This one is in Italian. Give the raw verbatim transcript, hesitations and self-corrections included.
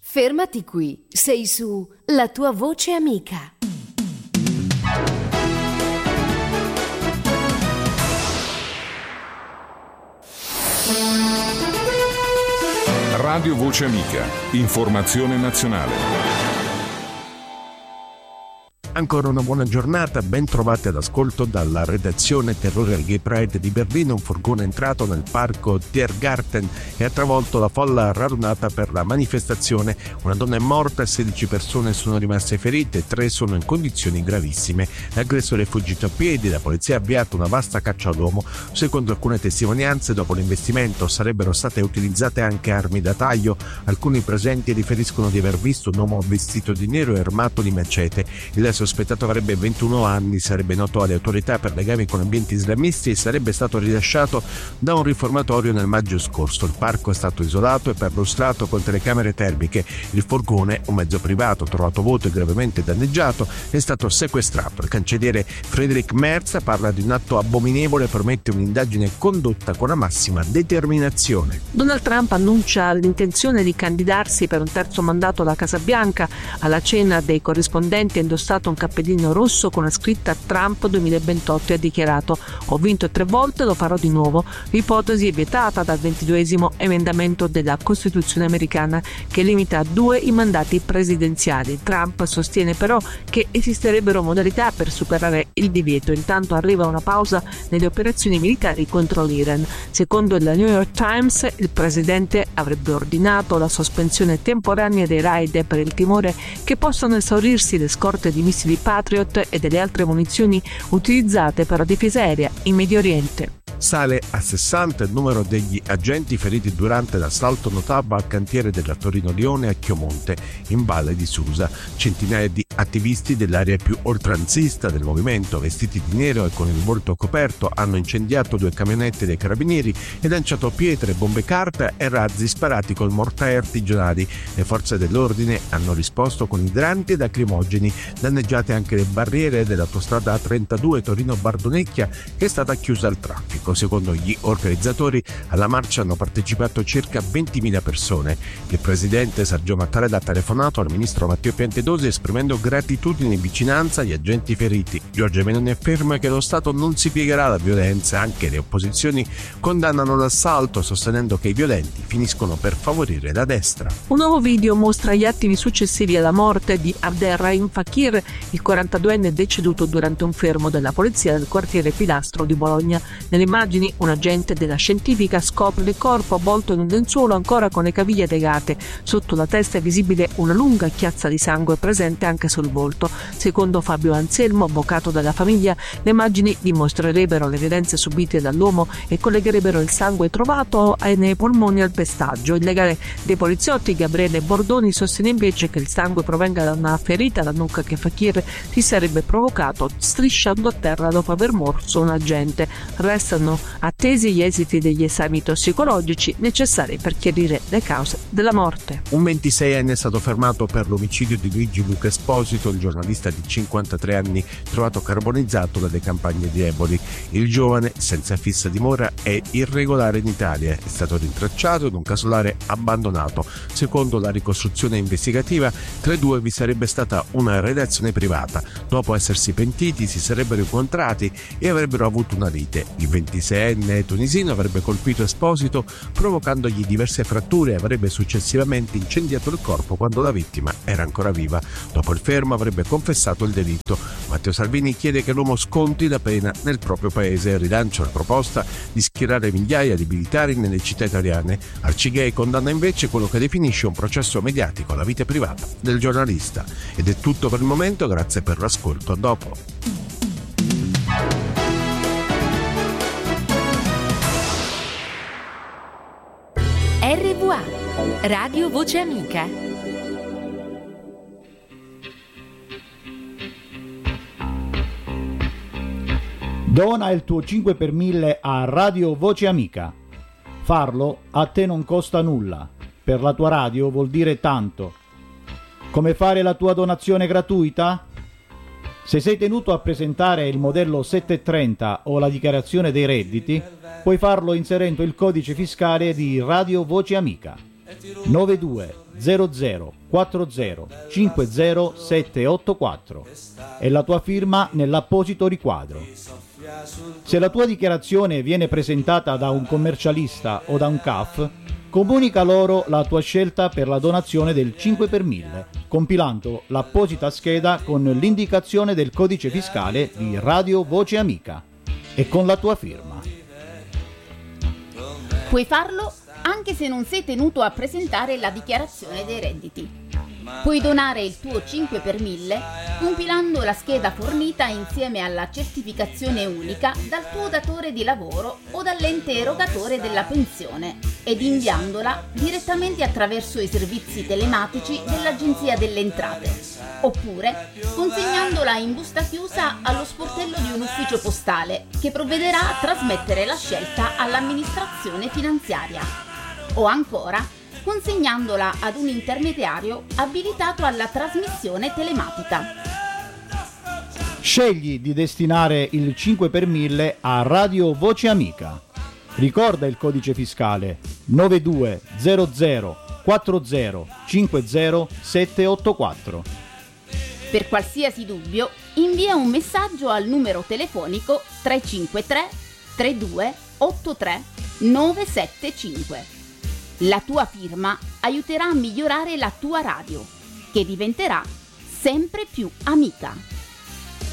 Fermati qui, sei su La tua voce amica. Radio Voce Amica, informazione nazionale. Ancora una buona giornata, ben trovati all'ascolto dalla redazione. Terrore al Gay Pride di Berlino, un furgone è entrato nel parco Tiergarten e ha travolto la folla radunata per la manifestazione. Una donna è morta e sedici persone sono rimaste ferite, tre sono in condizioni gravissime. L'aggressore è fuggito a piedi, la polizia ha avviato una vasta caccia all'uomo. Secondo alcune testimonianze, dopo l'investimento sarebbero state utilizzate anche armi da taglio. Alcuni presenti riferiscono di aver visto un uomo vestito di nero e armato di macete. Il sospettato avrebbe ventuno anni, sarebbe noto alle autorità per legami con ambienti islamisti e sarebbe stato rilasciato da un riformatorio nel maggio scorso. Il parco è stato isolato e perlustrato con telecamere termiche. Il furgone, un mezzo privato trovato vuoto e gravemente danneggiato, è stato sequestrato. Il cancelliere Friedrich Merz parla di un atto abominevole e promette un'indagine condotta con la massima determinazione. Donald Trump annuncia l'intenzione di candidarsi per un terzo mandato alla Casa Bianca. Alla cena dei corrispondenti ha indossato un cappellino rosso con la scritta Trump duemilaventotto e ha dichiarato: ho vinto tre volte, lo farò di nuovo. L'ipotesi è vietata dal ventiduesimo emendamento della Costituzione americana che limita a due i mandati presidenziali. Trump sostiene però che esisterebbero modalità per superare il divieto. Intanto arriva una pausa nelle operazioni militari contro l'Iran. Secondo il New York Times, il presidente avrebbe ordinato la sospensione temporanea dei raid per il timore che possano esaurirsi le scorte di missili Patriot e delle altre munizioni utilizzate per la difesa aerea in Medio Oriente. Sale a sessanta il numero degli agenti feriti durante l'assalto notato al cantiere della Torino-Lione a Chiomonte, in Valle di Susa. Centinaia di attivisti dell'area più oltranzista del movimento, vestiti di nero e con il volto coperto, hanno incendiato due camionette dei carabinieri e lanciato pietre, bombe carta e razzi sparati con mortai artigianali. Le forze dell'ordine hanno risposto con idranti ed lacrimogeni. Danneggiate anche le barriere dell'autostrada A trentadue Torino-Bardonecchia, che è stata chiusa al traffico. Secondo gli organizzatori, alla marcia hanno partecipato circa ventimila persone. Il presidente Sergio Mattarella ha telefonato al ministro Matteo Piantedosi esprimendo gratitudine e vicinanza agli agenti feriti. Giorgia Meloni afferma che lo Stato non si piegherà alla violenza. Anche le opposizioni condannano l'assalto, sostenendo che i violenti finiscono per favorire la destra. Un nuovo video mostra gli attimi successivi alla morte di Abderrahim Fakir, il quarantaduenne deceduto durante un fermo della polizia del quartiere Pilastro di Bologna. Nelle immagini un agente della scientifica scopre il corpo avvolto in un lenzuolo ancora con le caviglie legate. Sotto la testa è visibile una lunga chiazza di sangue presente anche sul volto. Secondo Fabio Anselmo, avvocato della famiglia, le immagini dimostrerebbero le violenze subite dall'uomo e collegherebbero il sangue trovato nei polmoni al pestaggio. Il legale dei poliziotti, Gabriele Bordoni, sostiene invece che il sangue provenga da una ferita alla nuca che Fakir si sarebbe provocato strisciando a terra dopo aver morso un agente. Restano attesi gli esiti degli esami tossicologici necessari per chiarire le cause della morte. Un ventiseienne è stato fermato per l'omicidio di Luigi Luca Esposito, il giornalista di cinquantatré anni trovato carbonizzato dalle campagne di Eboli. Il giovane, senza fissa dimora, è irregolare in Italia. È stato rintracciato in un casolare abbandonato. Secondo la ricostruzione investigativa, tra i due vi sarebbe stata una relazione privata. Dopo essersi pentiti, si sarebbero incontrati e avrebbero avuto una lite. Il ventiseienne tunisino avrebbe colpito Esposito provocandogli diverse fratture e avrebbe successivamente incendiato il corpo quando la vittima era ancora viva. Dopo il fermo avrebbe confessato il delitto. Matteo Salvini chiede che l'uomo sconti la pena nel proprio paese e rilancia la proposta di schierare migliaia di militari nelle città italiane. Arcigay condanna invece quello che definisce un processo mediatico alla vita privata del giornalista. Ed è tutto per il momento, grazie per l'ascolto, a dopo. R V A, Radio Voce Amica. Dona il tuo cinque per mille a Radio Voce Amica. Farlo a te non costa nulla. Per la tua radio vuol dire tanto. Come fare la tua donazione gratuita? Se sei tenuto a presentare il modello settecentotrenta o la dichiarazione dei redditi, puoi farlo inserendo il codice fiscale di Radio Voce Amica. nove due zero zero quattro zero cinque zero sette otto quattro e la tua firma nell'apposito riquadro. Se la tua dichiarazione viene presentata da un commercialista o da un C A F, comunica loro la tua scelta per la donazione del cinque per mille, compilando l'apposita scheda con l'indicazione del codice fiscale di Radio Voce Amica e con la tua firma. Puoi farlo anche se non sei tenuto a presentare la dichiarazione dei redditi. Puoi donare il tuo cinque per mille compilando la scheda fornita insieme alla certificazione unica dal tuo datore di lavoro o dall'ente erogatore della pensione ed inviandola direttamente attraverso i servizi telematici dell'Agenzia delle Entrate, oppure consegnandola in busta chiusa allo sportello di un ufficio postale che provvederà a trasmettere la scelta all'amministrazione finanziaria, o ancora consegnandola ad un intermediario abilitato alla trasmissione telematica. Scegli di destinare il cinque per mille a Radio Voce Amica. Ricorda il codice fiscale nove due zero zero quattro zero cinque zero sette otto quattro. Per qualsiasi dubbio, invia un messaggio al numero telefonico tre cinque tre tre due otto tre nove sette cinque. La tua firma aiuterà a migliorare la tua radio, che diventerà sempre più amica.